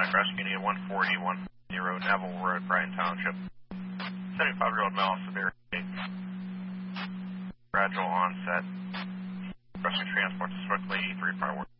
Paramedic Rescue Unit 140, Neville Road, Brighton Township. 75-year-old male, severity, gradual onset. Requesting transport to Swiftly 3 priority.